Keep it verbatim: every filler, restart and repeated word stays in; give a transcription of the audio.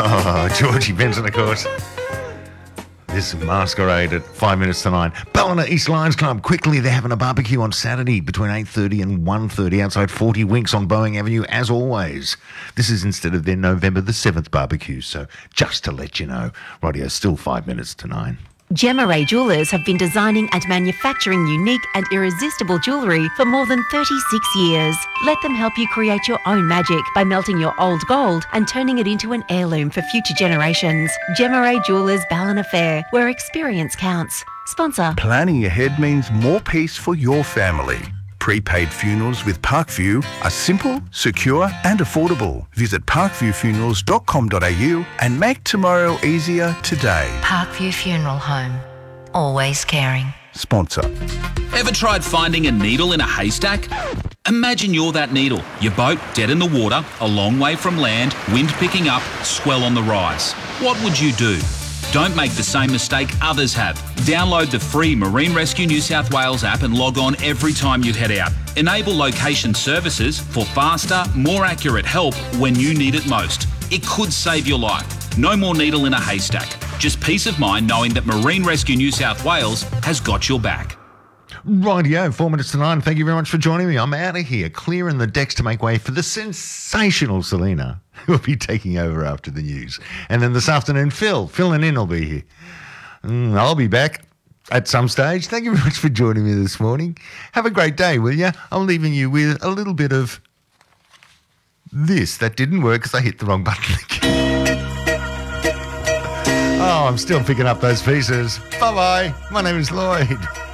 Oh, Georgie Benson, of course. This masquerade at five minutes to nine. Ballina East Lions Club, quickly, they're having a barbecue on Saturday between eight thirty and one thirty outside forty Winks on Boeing Avenue, as always. This is instead of their November the seventh barbecue, so just to let you know, radio still five minutes to nine. Gemma Ray Jewellers have been designing and manufacturing unique and irresistible jewellery for more than thirty-six years. Let them help you create your own magic by melting your old gold and turning it into an heirloom for future generations. Gemma Ray Jewellers Ballina Fair, where experience counts. Sponsor. Planning ahead means more peace for your family. Prepaid funerals with Parkview are simple, secure and affordable. Visit parkview funerals dot com dot a u and make tomorrow easier today. Parkview Funeral Home. Always caring. Sponsor. Ever tried finding a needle in a haystack? Imagine you're that needle. Your boat dead in the water, a long way from land, wind picking up, swell on the rise. What would you do? Don't make the same mistake others have. Download the free Marine Rescue New South Wales app and log on every time you head out. Enable location services for faster, more accurate help when you need it most. It could save your life. No more needle in a haystack. Just peace of mind knowing that Marine Rescue New South Wales has got your back. Rightio, four minutes to nine. Thank you very much for joining me. I'm out of here, clearing the decks to make way for the sensational Selena, who will be taking over after the news. And then this afternoon, Phil, filling in, will be here. Mm, I'll be back at some stage. Thank you very much for joining me this morning. Have a great day, will you? I'm leaving you with a little bit of this. That didn't work because I hit the wrong button again. Oh, I'm still picking up those pieces. Bye-bye. My name is Lloyd.